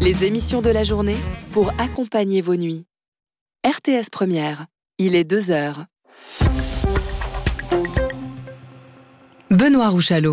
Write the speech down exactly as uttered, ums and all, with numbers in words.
Les émissions de la journée pour accompagner vos nuits. R T S Première, il est deux heures. Benoît Rouchalot.